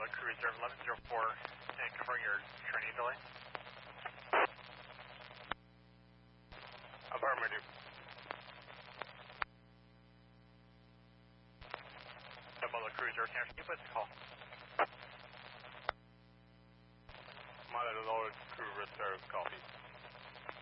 Cruiser 1104, and confirm your training delay. Affirmative. Double Cruiser, can you put the call?